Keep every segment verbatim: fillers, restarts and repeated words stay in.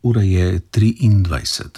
ura je triindvajset.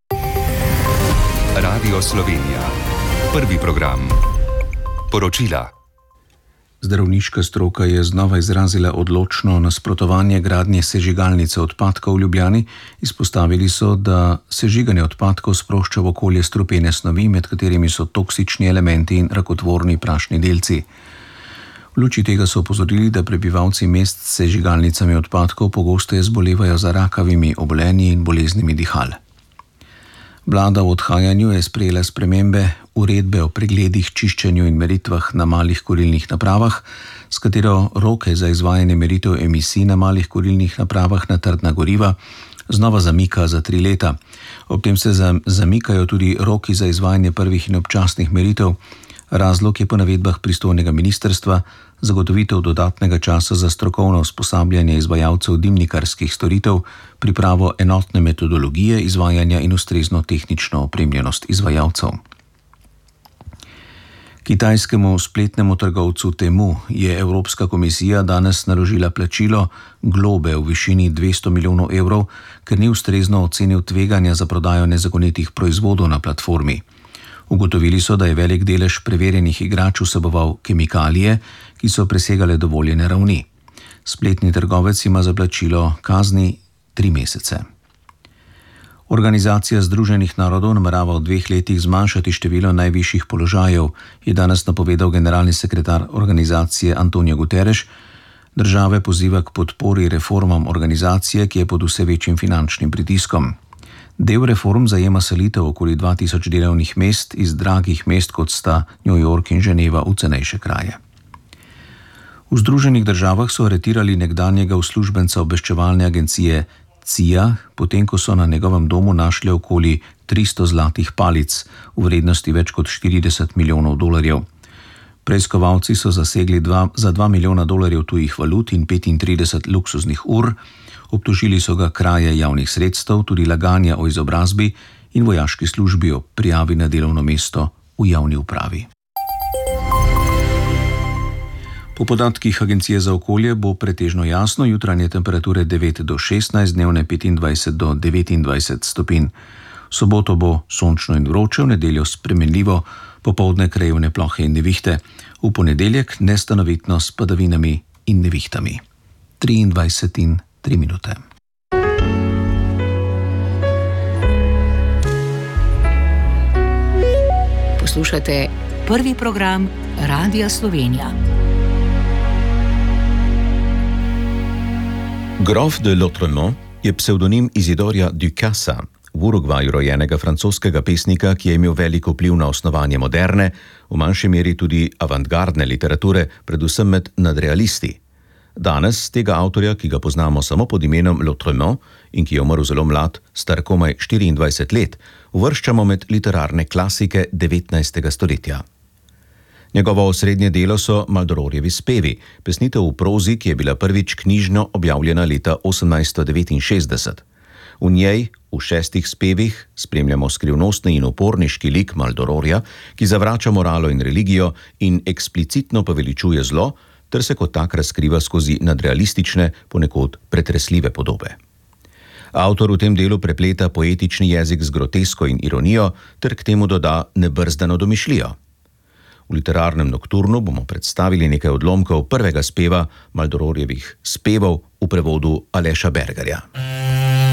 Radio Slovenija. Prvi program. Poročila. Zdravniška stroka je znova izrazila odločno nasprotovanje gradnje sežigalnice odpadkov v Ljubljani. Izpostavili so, da sežiganje odpadkov sprošča v okolje strupene snovi, med katerimi so toksični elementi in rakotvorni prašni delci. V luči tega so opozorili, da prebivalci mest s sežigalnicami odpadkov pogosteje zbolevajo za rakavimi obolenji in boleznimi dihal. Vlada v odhajanju je sprejela spremembe uredbe o pregledih, čiščenju in meritvah na malih kurilnih napravah, s katero roke za izvajanje meritev emisij na malih kurilnih napravah na trdna goriva znova zamika za tri leta. Ob tem se zamikajo tudi roki za izvajanje prvih in občasnih meritev. Razlog je po navedbah pristojnega ministrstva zagotovitev dodatnega časa za strokovno usposabljanje izvajalcev dimnikarskih storitev, pripravo enotne metodologije izvajanja in ustrezno tehnično opremljenost izvajalcev. Kitajskemu spletnemu trgovcu Temu je Evropska komisija danes naložila plačilo globe v višini dvesto milijonov evrov, ker ni ustrezno ocenil tveganja za prodajo nezakonitih proizvodov na platformi. Ugotovili so, da je velik delež preverjenih igrač vseboval kemikalije, ki so presegale dovoljene ravni. Spletni trgovec ima za plačilo kazni tri mesece. Organizacija Združenih narodov namerava v dveh letih zmanjšati število najvišjih položajev, je danes napovedal generalni sekretar organizacije Antonio Guterres. Države poziva k podpori reformam organizacije, ki je pod vse večjim finančnim pritiskom. Del reform zajema selitev okoli dva tisoč delovnih mest iz dragih mest, kot sta New York in Ženeva, v cenejše kraje. V Združenih državah so aretirali nekdanjega uslužbenca obveščevalne agencije C I A, potem ko so na njegovem domu našli okoli tristo zlatih palic v vrednosti več kot štirideset milijonov dolarjev. Preiskovalci so zasegli dva, za dva milijona dolarjev tujih valut in petintrideset luksuznih ur. Obtožili so ga kraje javnih sredstev, tudi laganja o izobrazbi in vojaški službi ob prijavi na delovno mesto v javni upravi. Po podatkih Agencije za okolje bo pretežno jasno, jutranje temperature devet do šestnajst, dnevne petindvajset do devetindvajset stopinj. V soboto bo sončno in vroče, v nedeljo spremenljivo, popoldne krajevne plohe in nevihte, v ponedeljek nestanovitno s padavinami in nevihtami. triindvajset in tri minute. Poslušate prvi program Radia Slovenija. Grof de Lautréamont je psevdonim Isidorja Ducasa, v Urugvaju rojenega francoskega pesnika, ki je imel veliko vpliv na osnovanje moderne, v manjši meri tudi avantgardne literature, predvsem med nadrealisti. Danes tega avtorja, ki ga poznamo samo pod imenom Lautréamont in ki je umrl zelo mlad, star komaj štiriindvajset let, uvrščamo med literarne klasike devetnajstega stoletja. Njegovo osrednje delo so Maldororjevi spevi, pesnitev v prozi, ki je bila prvič knjižno objavljena leta osemnajststo devetinšestdeset. V njej, v šestih spevih, spremljamo skrivnostni in uporniški lik Maldororja, ki zavrača moralo in religijo in eksplicitno poveličuje zlo, ter se kot tak razkriva skozi nadrealistične, ponekod pretresljive podobe. Avtor v tem delu prepleta poetični jezik z grotesko in ironijo, ter k temu doda nebrzdano domišljijo. V literarnem nokturnu bomo predstavili nekaj odlomkov prvega speva Maldororjevih spevov v prevodu Aleša Bergerja.